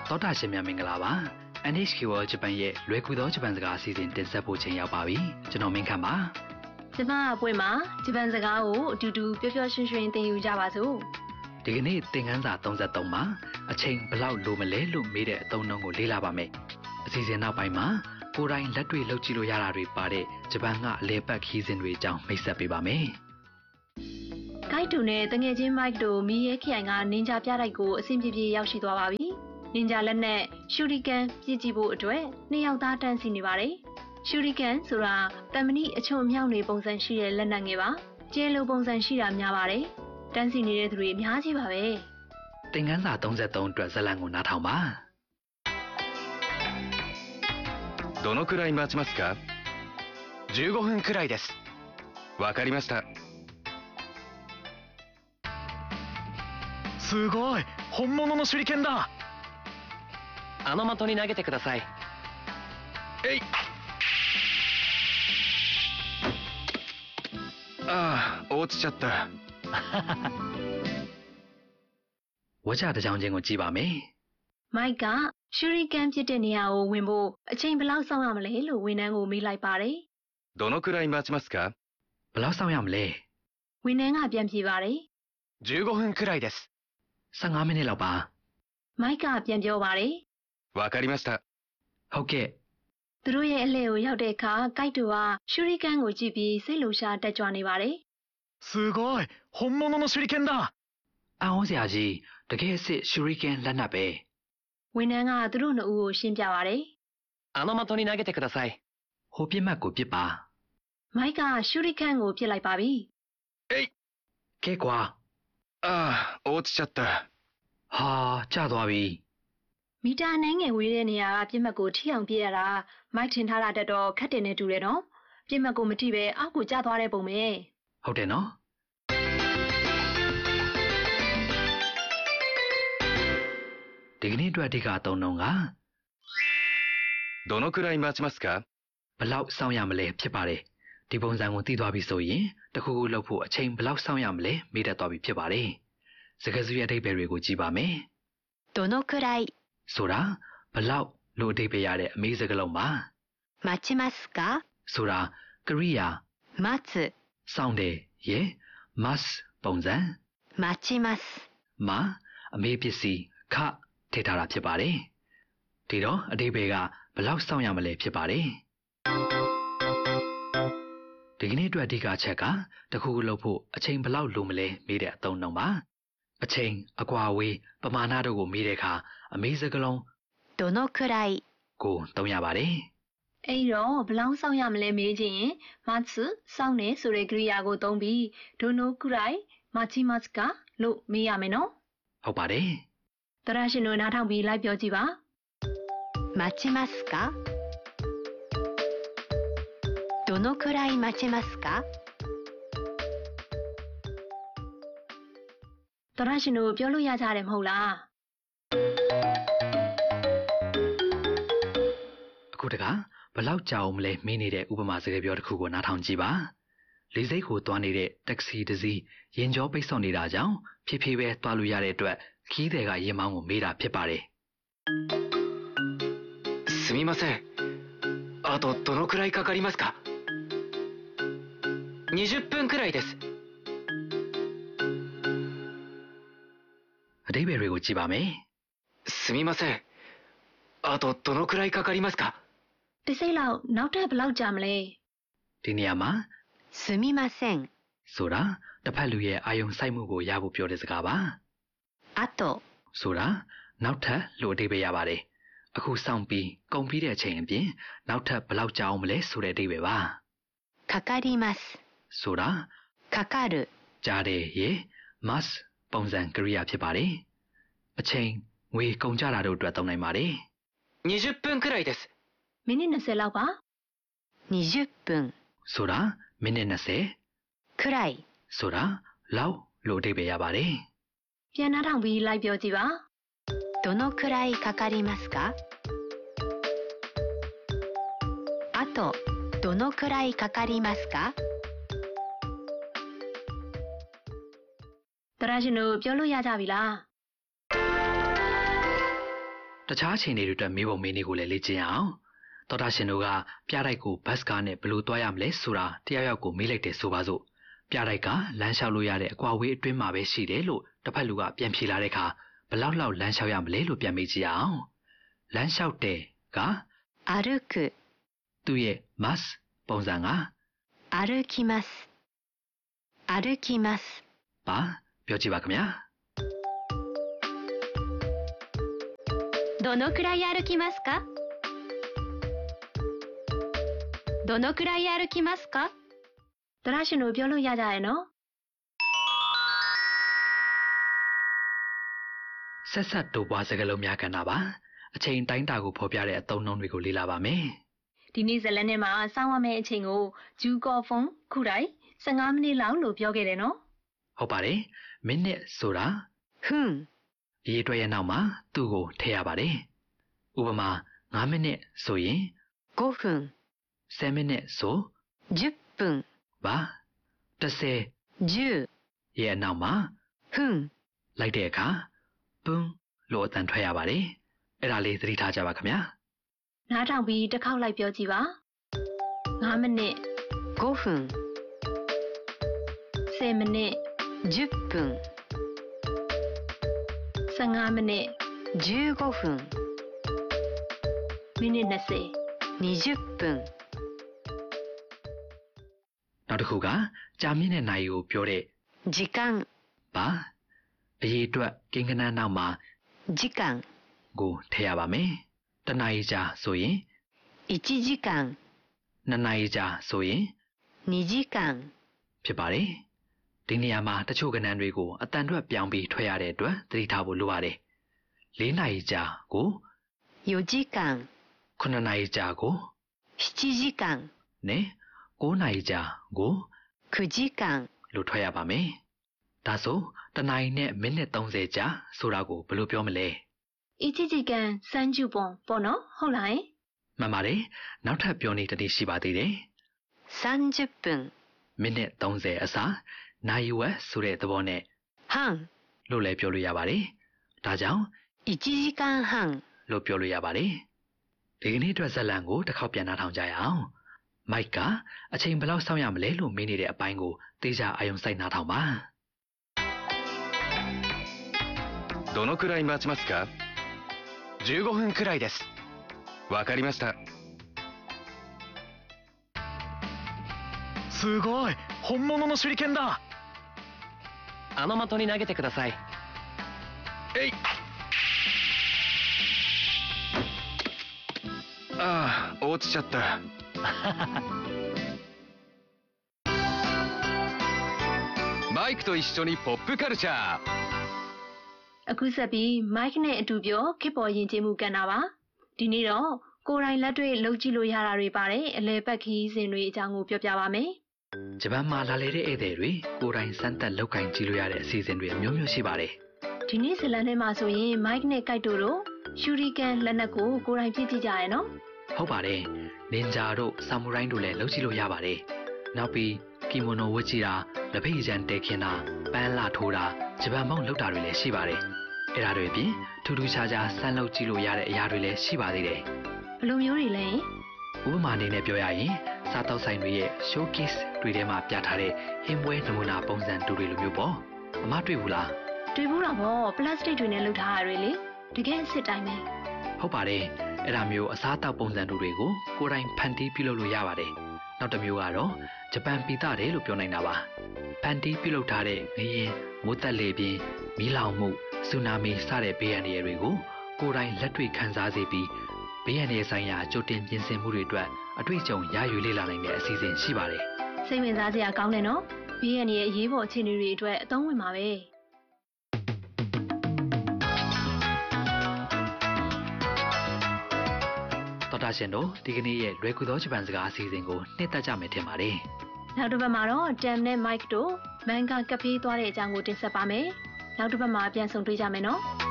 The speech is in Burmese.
သောတာရှင်များမင်္ဂလာပါ NHK World Japan ရဲ့လွယ်ကူသောဂျပန်စကားအစီအစဉ်တင်ဆက်ဖို့ချိန်ရောက်ပါပြီကျွန်တော်မင်းခမ်းပါကျမအပွင့်မှာဂျပန်စကားကိုအတူတူပျော်ပျော်ရွှင်ရွှင်သင်ယူကြပါစို့ဒီကနေ့သင်ခန်းစာ33မှာအချိန်ဘယ်လောက်လိုမလဲလို့မေးတဲ့အသုံးအနှုန်းကိုလေ့လာပါမယ်အစီအစဉ်နောက်ပိုင်းမှာကိုယ်တိုင်လက်တွေ့လုပ်ကြည့်လို့ရတာတွေပါတဲ့ဂျပန်ကအလဲပတ်ခီးစဉ်တွေအကြောင်းမိတ်ဆက်ပေးပါမယ်ဂိုက်တူနဲ့တငယ်ချင်းမိုက်တို့မီးရဲခရိုင်ကနင်ဂျာပြတိုက်ကိုအဆင်ပြေပြေရောက်ရှိသွားပါပြီနင်ဂျာလက်နဲ့ရှူရီကန်ပြည့်ကြည့်ဖို့အတွက်နှစ်ယောက်သားတန်းစီနေပါတယ်ရှူရီကန်ဆိုတာတမဏိအချုံအမြောက်တွေပုံစံရှိတဲ့လက်နက်ငယ်ပါကျဲလိုပုံစံရှိတာများပါတယ်တန်းစီနေတဲ့သူတွေအများကြီးပါပဲသင်ခန်းစာ33အတွက်ဇာတ်လမ်းကိုနားထောင်ပါどのくらい待ちますか15分くらいですわかりましたすごい本物の手裏剣だあの的に投げてくださいえいああ落ちちゃったဝါကြတစ်ကြောင်ချင်းကိုကြည့်ပါမယ်မိုက်ကရှူရီကန်ဖြစ်တဲ့နေရာကိုဝင်ဖို့အချိန်ဘယ်လောက်စောင့်ရမလဲလို့ဝန်ထမ်းကိုမေးလိုက်ပါတယ်どのくらい待ちますかဘယ်လောက်စောင့်ရမလဲဝန်ထမ်းကပြန်ဖြေပါတယ် 15分くらいです 15မိနစ်လောက်ပါမိုက်ကပြန်ပြောပါတယ်わかりましたဟုတ်ကဲ့သူတို့ရဲ့အလှည့်ကိုရောက်တဲ့အခါဂိုက်တူကရှူရီကန်ကိုကြည့်ပြီးစိတ်လှုပ်ရှားတက်ကြွနေပါတယ်すごい本物の手裏剣だအံ့ဩစရာကြီးတကယ်အစ်စ်ရှူရီကန်လက်နက်ပဲဝန်ထမ်းကသူတို့နှစ်ဦးကိုရှင်းပြပါတယ်あの的に投げてくださいဟိုပြစ်မှတ်ကိုပြစ်ပါမိုက်ကရှူရီကန်ကိုပြစ်လိုက်ပါပြီえいကဲကွာああ落ちちゃったဟာကျသွားပြီမီတာအနှဲငယ်ဝေးတဲ့နေရာကပြစ်မှတ်ကိုထိအောင်ပြစ်ရတာမိုက်ထင်ထားတာတက်တော့ခက်တယ်နဲ့တူတယ်နော်ပြစ်မှတ်ကိုမထိပဲအောက်ကိုကျသွားတဲ့ပုံပဲဟုတ်တယ်နော်ဒီကနေ့အတွက်အဓိကအသုံးနှုန်းကどのくらい待ちますかဘယ်လောက်စောင့်ရမလဲဖြစ်ပါတယ်ဒီပုံစံကိုသိသွားပြီဆိုရင်တခုခုလုပ်ဖို့အချိန်ဘယ်လောက်စောင့်ရမလဲမေးတတ်သွားပြီဖြစ်ပါတယ်စကားစုရဲ့အဓိပ္ပာယ်တွေကိုကြည့်ပါမယ်どのくらいဆိုတာဘယ်လောက်လို့အဓိပ္ပာယ်ရတဲ့အမေးစကားလုံးပါ待ちますかဆိုတာကရိယာ待つစောင့်တယ်ရေ must ပုံစံ待ちますမှာအမေးပစ္စည်းခထည့်ထားတာဖြစ်ပါတယ်ဒီတော့အဓိပ္ပာယ်ကဘယ်လောက်စောင့်ရမလဲဖြစ်ပါတယ်ဒီကနေ့အတွက်အဓိကအချက်ကတခုခုလုပ်ဖို့အချိန်ဘယ်လောက်လိုမလဲမေးတဲ့အသုံးအနှုန်းပါအချိန်အကွာအဝေးပမာဏတို့ကိုမေးတဲ့အခါအမေးစကားလုံးどのくらいကိုသုံးရပါတယ်အဲ့တော့ဘယ်လောက်စောင့်ရမလဲမေးချင်ရင်待つစောင့်နေဆိုတဲ့ကရိယာကိုသုံးပြီးどのくらい待ちますかလို့မေးရမယ်နော်ဟုတ်ပါတယ်သရရှင်တို့နားထောင်ပြီးလိုက်ပြောကြည့်ပါ待ちますかどのくらい待ちますかသရရှင်တို့ပြောလို့ရကြတယ်မဟုတ်လားအခုတကဘယ်လောက်ကြာအောင်မလဲမင်းနေတဲ့ဥပမာစကားပြောတစ်ခုကိုနားထောင်ကြည့်ပါလေစိတ်ကိုသွားနေတဲ့တက္ကစီတစ်စီးရင်ကျော်ပိတ်ဆို့နေတာကြောင့်ဖြည်းဖြည်းပဲသွားလို့ရတဲ့အတွက်ခီးသည်ကရင်မောင်းကိုမေးတာဖြစ်ပါတယ်すみませんあとどのくらいかかりますか20分くらいですအဓိပ္ပာယ်တွေကိုကြည့်ပါမယ်すみませんあとどのくらいかかりますかတစ်စိတ်လောက်နောက်ထပ်ဘယ်လောက်ကြာမလဲဒီနေရာမှာすみませんဆိုတာတစ်ဖက်လူရဲ့အာယုံစိုက်မှုကိုရဖို့ပြောတဲ့စကားပါあとဆိုတာနောက်ထပ်လို့အဓိပ္ပာယ်ရပါတယ်အခုစောင့်ပြီးကုန်ပြီးတဲ့အချိန်အပြင်နောက်ထပ်ဘယ်လောက်ကြာအောင်မလဲဆိုတဲ့အဓိပ္ပာယ်ပါかかりますဆိုတာかかるကြားတယ်ရေ must ပုံစံကရိယာဖြစ်ပါတယ်အချိန်ငွေကုန်ကြတာတို့အတွက်သုံးနိုင်ပါတယ် 20分くらいですမိနစ်20လောက်ပါ20分ဆိုတာမိနစ်20 くらいဆိုတာလောက်လို့အဓိပ္ပာယ်ရပါတယ်ပြန်နှားထောင်ပြီးလိုက်ပြောကြည့်ပါどのくらいかかりますかあとどのくらいかかりますかသရရှင်တို့ပြောလို့ရကြပြီလားတတခြားအချိန်တွေအတွက်မေးဖို့မေးနေကိုလည်းလေ့ကျင့်အောင်တော်တာရှင်တို့ကပြတိုက်ကိုဘတ်စကားနဲ့ဘယ်လိုတွားရမလဲဆိုတာတယောက်ယောက်ကိုမေးလိုက်တယ်ဆိုပါစို့ပြတိုက်ကလမ်းလျှောက်လို့ရတဲ့အကွာဝေးအတွင်းမှာပဲရှိတယ်လို့တစ်ဖက်လူကပြန်ဖြေလာတဲ့အခါဘလောက်လောက်လမ်းလျှောက်ရမလဲလို့ပြန်မေးကြည့်အောင်လမ်းလျှောက်တယ်က歩くသူ့ရဲ့ must ပုံစံက歩きます歩きますပါပြောကြည့်ပါခင်ဗျာどのくらい歩きますかどのくらい歩きますかတရရှင်တို့ပြောလို့ရကြရဲ့နော်ဆက်ဆက်တိုးပွားစကားလုံးများကဏ္ဍပါအချိန်တိုင်းတာကိုဖော်ပြတဲ့အသုံးအနှုန်းတွေကိုလေ့လာပါမယ်ဒီနေ့ဇလန်ထဲမှာစောင့်ရမယ့်အချိန်ကိုဂျူကော်ဖုန်းခုတိုင်း15မိနစ်လောက်လို့ပြောခဲ့တယ်နော်ဟုတ်ပါတယ်မိနစ်ဆိုတာဟွန်းဒီအတွက်ရဲ့နောက်မှာသူ့ကိုထည့်ရပါတယ်ဥပမာ9မိနစ်ဆိုရင် 5分 10မိနစ်ဆို 10分ပါ 10 ရဲ့နောက်မှာ分လိုက်တဲ့အခါပွန်းလို့အတန်ထွက်ရပါတယ်အဲ့ဒါလေးသတိထားကြပါခင်ဗျာနားထောင်ပြီးတစ်ခေါက်လိုက်ပြောကြည့်ပါ9မိနစ်5分10မိနစ်10分15မိနစ်15分မိနစ်20分နောက်တစ်ခုကကြာမြင့်တဲ့နိုင်ကိုပြောတဲ့時間ပါအရေးအတွက်ကိန်းဂဏန်းနောက်မှာ時間ကိုထည့်ရပါမယ်တနာရီကြာဆိုရင် 1時間 2နာရီကြာဆိုရင် 2時間ဖြစ်ပါတယ်ဒီနေရာမှာတချို့ကဏ္ဍတွေကိုအတန်ထွက်ပြောင်းပြီးထွက်ရတဲ့အတွက်သတိထားဖို့လိုပါတယ်4နာရီကြာကို 4時間 9နာရီကြာကို 7時間နဲ့9နာရီကြာကို 9時間လို့ထွက်ရပါမယ်ဒါဆိုတနာရီနဲ့မိနစ်30ကြာဆိုတာကိုဘယ်လိုပြောမလဲ 1時間30分ပေါ့နော်ဟုတ်လားမှန်ပါတယ်နောက်ထပ်ပြောနေတည်းရှိပါသေးတယ် 30分မိနစ်30အစားနိုင်ဝက်ဆိုတဲ့သဘောနဲ့半လို့လည်းပြောလို့ရပါတယ်ဒါကြောင့် 1時間半လို့ပြောလို့ရပါတယ်ဒီကနေ့အတွက်ဇာတ်လမ်းကိုတစ်ခေါက်ပြန်နှားထောင်ကြရအောင်မိုက်ကအချိန်ဘယ်လောက်စောင့်ရမလဲလို့မေးနေတဲ့အပိုင်းကိုသေချာအာရုံစိုက်နှားထောင်ပါどのくらい待ちますか15分くらいですわかりましたすごい本物の手裏剣だあの的に投げてくださいえいああ落ちちゃったマイクと一緒にポップカルチャーအခုဆက်ပြီးမိုက်နဲ့အတူပြောခေတ်ပေါ်ယဉ်ကျေးမှုကဏ္ဍပါဒီနေ့တော့ကိုယ်တိုင်လက်တွေ့လုပ်ကြည့်လို့ရတာတွေပါတယ်အလဲပတ်ခီးစဉ်တွေအကြောင်းကိုပြောပြပါမယ်ဂျပန်မှာလာလေတဲ့ဧည့်သည်တွေကိုယ်တိုင်စမ်းသပ်လောက်ကင်ကြည့်လို့ရတဲ့အစီအစဉ်တွေအမျိုးမျိုးရှိပါတယ်ဒီနေ့ဇလန်ထဲမှာဆိုရင်မိုက်နဲ့ကိုက်တိုတို့ရှူရီကန်လက်နက်ကိုကိုယ်တိုင်ကြည့်ကြည့်ကြရနော်ဟုတ်ပါတယ်နင်ဂျာတို့ဆာမူရိုင်းတို့လည်းလုပ်ကြည့်လို့ရပါတယ်နောက်ပြီးကီမိုနိုဝတ်ကြည့်တာလက်ဖိတ်ရန်တဲခင်းတာပန်းလာထိုးတာဂျပန်မောင်းလုပ်တာတွေလည်းရှိပါတယ်အဲ့ဒါတွေအပြင်ထူးထူးခြားခြားဆန်းလုပ်ကြည့်လို့ရတဲ့အရာတွေလည်းရှိပါသေးတယ်ဘယ်လိုမျိုးတွေလဲဥပမာအနေနဲ့ပြောရရင်စားတောက်ဆိုင်တွေရဲ့ showcase တွေထဲမှာပြထားတဲ့ဟင်းပွဲနမူနာပုံစံတူတွေလိုမျိုးပေါ့အမတွေ့ဘူးလားတွေ့ဘူးတော့ဗောပလတ်စတစ်တွေနဲ့လုပ်ထားတာတွေလေတကယ်အစ်စ်တိုင်းပဲဟုတ်ပါတယ်အဲ့ဒါမျိုးအစားအသောက်ပုံစံတူတွေကိုကိုယ်တိုင်ဖန်တီးပြုလုပ်လို့ရပါတယ်နောက်တစ်မျိုးကတော့ဂျပန်ပီတာတယ်လို့ပြောနိုင်တာပါဖန်တီးပြုလုပ်ထားတဲ့ငရင်မိုးသက်လေပြင်းမီးလောင်မှုဆူနာမီစတဲ့ဘေးအန္တရာယ်တွေကိုကိုယ်တိုင်လက်တွေ့ခံစားစေပြီးဘေးအန္တရာယ်ဆိုင်ရာကြိုတင်ပြင်ဆင်မှုတွေအတွက်အတွေ့အကြုံရယူလေ့လာနိုင်တဲ့အစီအစဉ်ရှိပါတယ်စိတ်ဝင်စားစရာကောင်းတယ်နော်ဘေးအန္တရာယ်အရေးပေါ်အခြေအနေတွေအတွက်အသုံးဝင်ပါပဲတော်တာရှင်တို့ဒီကနေ့ရဲ့လွယ်ကူသောဂျပန်စကားအစီအစဉ်ကိုနှစ်သက်ကြမယ်ထင်ပါတယ်နောက်တစ်ပတ်မှာတော့တမ်နဲ့မိုက်တို့မန်ဂါကဖေးသွားတဲ့အကြောင်းကိုတင်ဆက်ပါမယ်နောက်တစ်ပတ်မှာပြန်ဆုံတွေ့ကြမယ်နော်